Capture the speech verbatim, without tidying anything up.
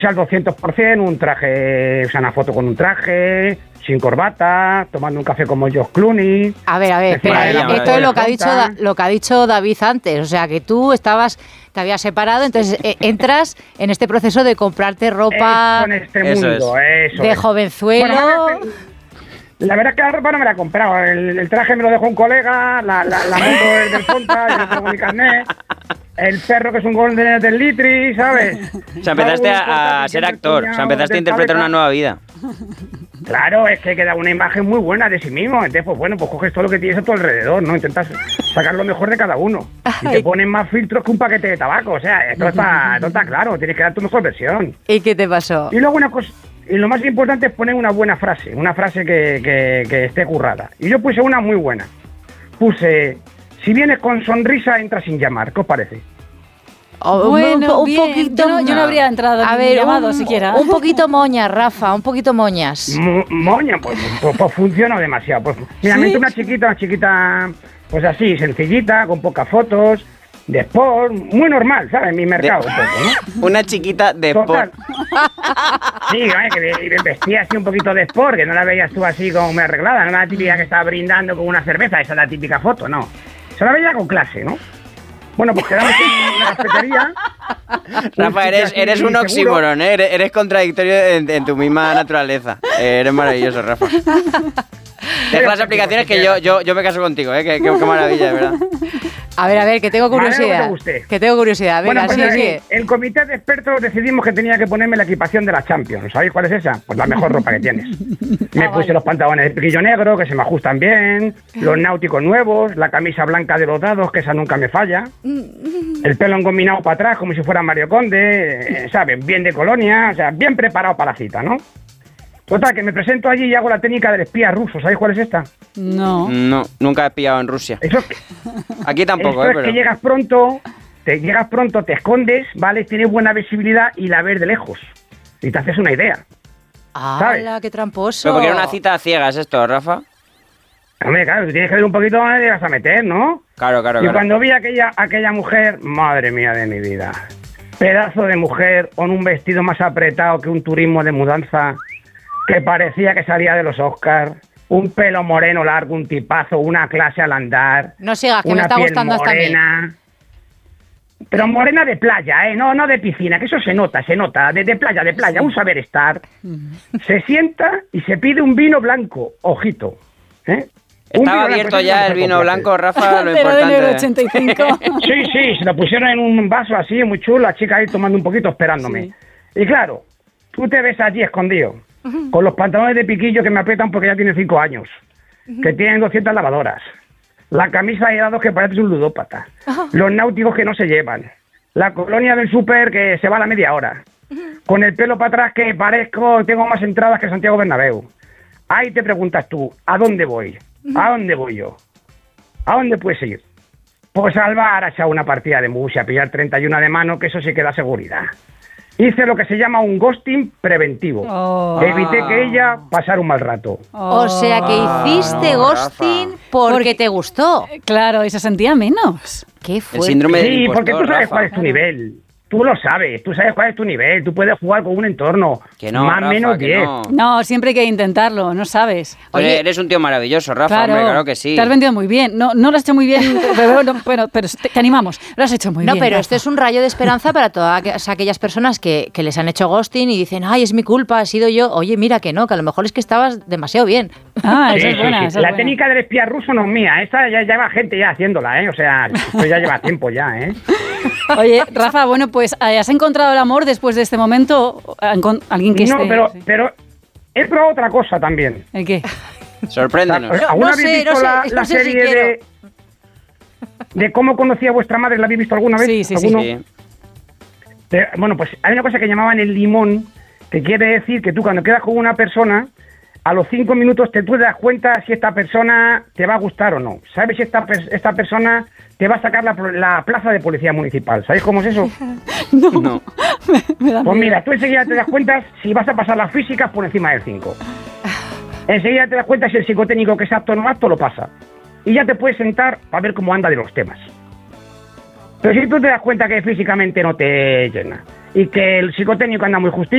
al doscientos por ciento, un traje, o sea, una foto con un traje, sin corbata, tomando un café como George Clooney. A ver, a ver, espera, esto es lo que ha dicho da, lo que ha dicho David antes, o sea, que tú estabas, te habías separado, entonces eh, entras en este proceso de comprarte ropa en este mundo, eso es. Eso de es. jovenzuelo. Bueno, la verdad es que la ropa no me la he comprado, el, el traje me lo dejó un colega, la, la, la moto es del Fonta, yo no tengo mi carnet. El perro que es un golden del Litri, ¿sabes? O sea, empezaste a, a ser actor, o sea, empezaste a interpretar una nueva vida. Claro, es que queda una imagen muy buena de sí mismo. Entonces, pues bueno, pues coges todo lo que tienes a tu alrededor, ¿no? Intentas sacar lo mejor de cada uno. Y te ponen más filtros que un paquete de tabaco. O sea, esto está, esto está claro, tienes que dar tu mejor versión. ¿Y qué te pasó? Y luego una cosa, y lo más importante es poner una buena frase, una frase que, que, que esté currada. Y yo puse una muy buena. Puse, si vienes con sonrisa, entra sin llamar. ¿Qué os parece? Oh, bueno, un, un poquito. Yo no, yo no habría entrado a ver, llamado un, siquiera. Un poquito moñas, Rafa, un poquito moñas. M- moña, pues, pues, pues funciona demasiado. Pues, finalmente ¿sí? una chiquita, una chiquita, pues así, sencillita, con pocas fotos, de sport, muy normal, ¿sabes? Mi mercado, de, un poco, ¿no? Una chiquita de Total. sport. Sí, ¿eh? Que vestía así un poquito de sport, que no la veías tú así como muy arreglada, no era la típica que estaba brindando con una cerveza, esa es la típica foto, no. Se la veía con clase, ¿no? Bueno, pues quedamos en la cafetería. Rafa, eres, eres un oxímoron, ¿eh? Eres, eres contradictorio en, en tu misma naturaleza. Eh, eres maravilloso, Rafa. Deja las aplicaciones que yo, yo, yo me caso contigo, ¿eh? Qué, qué, qué maravilla, de verdad. A ver, a ver, que tengo curiosidad. Que, que tengo curiosidad. Venga, bueno, pues, sí, sí. El comité de expertos decidimos que tenía que ponerme la equipación de la Champions. ¿Sabéis cuál es esa? Pues la mejor ropa que tienes. Me ah, puse vale. los pantalones de piquillo negro, que se me ajustan bien, los náuticos nuevos, la camisa blanca de los dados, que esa nunca me falla, el pelo engominado para atrás, como si fuera Mario Conde, ¿sabes? Bien de colonia, o sea, bien preparado para la cita, ¿no? Total, que me presento allí y hago la técnica del espía ruso. ¿Sabéis cuál es esta? No. No, nunca he espiado en Rusia. Eso es que, Aquí tampoco, eso ¿eh? Es pero... que llegas pronto, te llegas pronto, te escondes, ¿vale? Tienes buena visibilidad y la ves de lejos. Y te haces una idea. ¡Hala, qué tramposo! Pero porque era una cita a ciegas esto, Rafa. Hombre, claro, tú tienes que ver un poquito dónde te vas a meter, ¿no? Claro, claro, Y claro. cuando vi a aquella, aquella mujer, madre mía de mi vida, pedazo de mujer, con un vestido más apretado que un turismo de mudanza, que parecía que salía de los Oscars, un pelo moreno largo, un tipazo, una clase al andar. No sigas, que me está gustando hasta mí. Pero morena de playa, ¿eh? No, no de piscina, que eso se nota, se nota, de, de playa, de playa, un saber estar. Se sienta y se pide un vino blanco, ojito, ¿eh? Estaba abierto ya el vino blanco, Rafa, lo importante. Del ochenta y cinco. Sí, sí, se lo pusieron en un vaso así, muy chulo, la chica ahí tomando un poquito, esperándome. Sí. Y claro, tú te ves allí escondido, uh-huh. con los pantalones de piquillo que me aprietan porque ya tiene cinco años, uh-huh. que tienen doscientas lavadoras, la camisa de dados que parece un ludópata, uh-huh. los náuticos que no se llevan, la colonia del súper que se va a la media hora, uh-huh. con el pelo para atrás que parezco, tengo más entradas que Santiago Bernabéu. Ahí te preguntas tú, ¿a dónde voy? ¿A dónde voy yo? ¿A dónde puedes ir? Pues al bar a echar una partida de mus y a pillar treinta y uno de mano, que eso sí que da seguridad. Hice lo que se llama un ghosting preventivo. Oh. Evité que ella pasara un mal rato. Oh. O sea que hiciste no, ghosting Rafa. porque, porque te gustó. Claro, y se sentía menos. Qué fuerte. El síndrome del Sí, impostor, porque tú sabes Rafa. cuál es tu nivel. Tú lo sabes, tú sabes cuál es tu nivel, tú puedes jugar con un entorno que no, más o menos diez. No. no, siempre hay que intentarlo, no sabes. Oye, eres un tío maravilloso, Rafa, claro, hombre, claro que sí. Te has vendido muy bien, no, no lo has hecho muy bien, pero, no, pero, pero te, te animamos, lo has hecho muy no, bien. No, pero Rafa. esto es un rayo de esperanza para todas aquellas personas que, que les han hecho ghosting y dicen, ay, es mi culpa, ha sido yo. Oye, mira que no, que a lo mejor es que estabas demasiado bien. Ah, sí, esa es buena. Sí, sí. Esa es La buena. técnica del espía ruso no es mía, esta ya lleva gente ya haciéndola, ¿eh? O sea, esto ya lleva tiempo ya, ¿eh? Oye, Rafa, bueno, pues ¿has encontrado el amor después de este momento? ¿Alguien que no, esté...? pero, sí. pero he probado otra cosa también. ¿El qué? Sorpréndenos. ¿Alguna no habéis sé, visto no sé, la, no la sé serie si de, de cómo conocía a vuestra madre? ¿La habéis visto alguna vez? Sí, sí, ¿Alguno? sí. De, bueno, pues hay una cosa que llamaban el limón, que quiere decir que tú cuando quedas con una persona, a los cinco minutos te tú te das cuenta si esta persona te va a gustar o no. ¿Sabes si esta, esta persona te va a sacar la, la plaza de policía municipal? ¿Sabéis cómo es eso? No. no. me, me da pues miedo. mira, tú enseguida te das cuenta si vas a pasar las físicas por encima del cinco. Enseguida te das cuenta si el psicotécnico que es apto o no apto lo pasa. Y ya te puedes sentar para ver cómo anda de los temas. Pero si tú te das cuenta que físicamente no te llena y que el psicotécnico anda muy justito,